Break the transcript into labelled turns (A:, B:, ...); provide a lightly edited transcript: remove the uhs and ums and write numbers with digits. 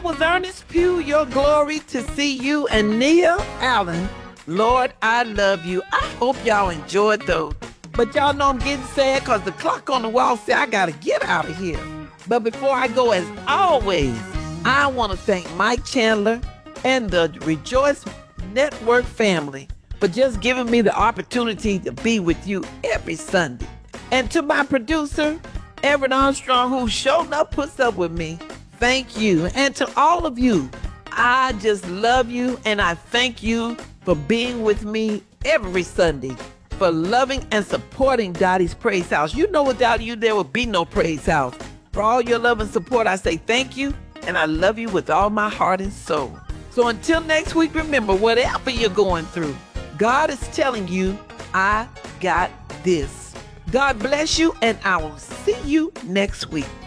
A: That was Ernest Pugh, Your Glory to See You, and Neil Allen, Lord, I Love You. I hope y'all enjoyed those. But y'all know I'm getting sad because the clock on the wall said I got to get out of here. But before I go, as always, I want to thank Mike Chandler and the Rejoice Network family for just giving me the opportunity to be with you every Sunday. And to my producer, Everett Armstrong, who showed up, puts up with me, thank you. And to all of you, I just love you, and I thank you for being with me every Sunday, for loving and supporting Dottie's Praise House. You know, without you, there would be no Praise House. For all your love and support, I say thank you, and I love you with all my heart and soul. So until next week, remember, whatever you're going through, God is telling you, I got this. God bless you, and I will see you next week.